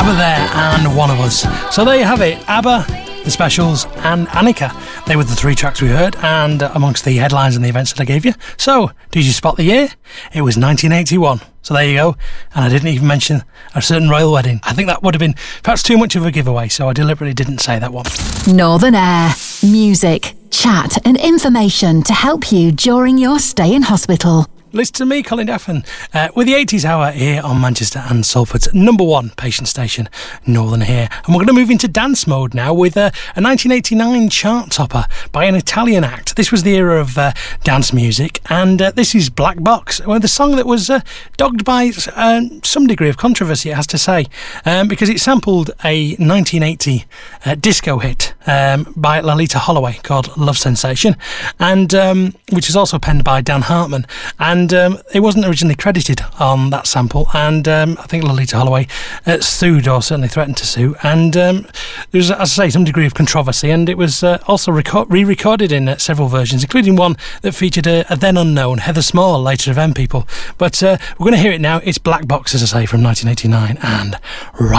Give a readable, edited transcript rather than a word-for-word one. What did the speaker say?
ABBA there and One of Us. So there you have it, ABBA, The Specials and Annika. They were the three tracks we heard, and amongst the headlines and the events that I gave you. So, did you spot the year? It was 1981. So there you go. And I didn't even mention a certain royal wedding. I think that would have been perhaps too much of a giveaway, so I deliberately didn't say that one. Northern Air. Music, chat and information to help you during your stay in hospital. Listen to me, Colin Daffin, with the 80s Hour here on Manchester and Salford's number one patient station, Northern here. And we're going to move into dance mode now with a 1989 chart topper by an Italian act. This was the era of dance music, and this is Black Box, the song that was dogged by some degree of controversy, it has to say, because it sampled a 1980 disco hit by Lolita Holloway called Love Sensation, and which was also penned by Dan Hartman. And it wasn't originally credited on that sample, and I think Lolita Holloway sued, or certainly threatened to sue, and there was, as I say, some degree of controversy, and it was also re-recorded in several versions, including one that featured a then unknown Heather Small, later of M People. But we're going to hear it now. It's Black Box, as I say, from 1989, and right